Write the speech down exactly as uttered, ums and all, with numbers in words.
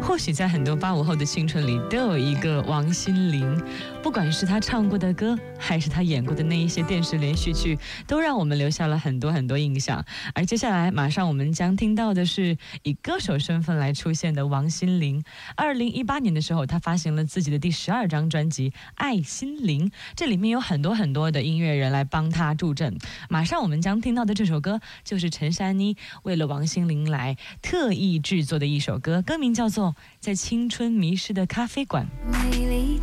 或许在很多八五后的青春里都有一个王心凌，不管是她唱过的歌，还是她演过的那一些电视连续剧，都让我们留下了很多很多印象。而接下来马上我们将听到的是以歌手身份来出现的王心凌。二零一八年的时候，她发行了自己的第十二张专辑《爱心凌》，这里面有很多很多的音乐人来帮她助阵。马上我们将听到的这首歌就是陈珊妮为了王心凌来特意制作的一首歌，歌名叫做《在青春迷失的咖啡馆》。